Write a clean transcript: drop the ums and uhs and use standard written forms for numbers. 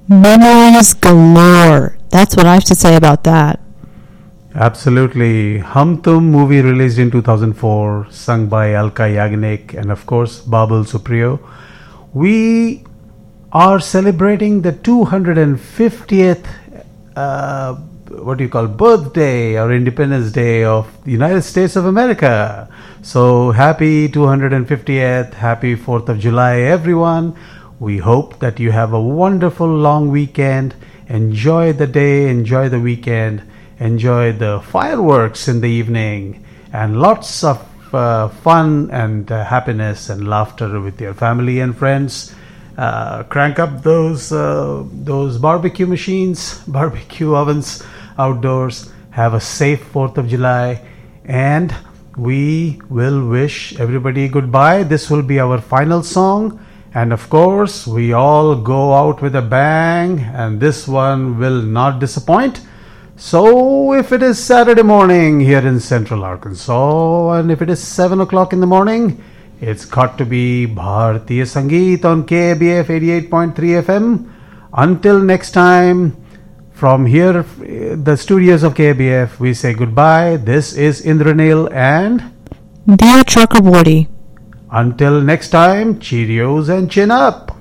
Memories galore. That's what I have to say about that. Absolutely. Hum Tum movie released in 2004, sung by Alka Yagnik and of course Babul Supriyo. We are celebrating the 250th birthday or Independence Day of the United States of America. So happy 250th, happy 4th of July everyone. We hope that you have a wonderful long weekend. Enjoy the day, enjoy the weekend, enjoy the fireworks in the evening, and lots of fun and happiness and laughter with your family and friends. Crank up those barbecue machines, barbecue ovens outdoors. Have a safe 4th of July, and we will wish everybody goodbye. This will be our final song. And of course, we all go out with a bang, and this one will not disappoint. So, if it is Saturday morning here in Central Arkansas, and if it is 7 o'clock in the morning, it's got to be Bhartiya Sangeet on KBF 88.3 FM. Until next time, from here, the studios of KBF, we say goodbye. This is Indranil and Dear Chakraborty. Until next time, Cheerios and chin up.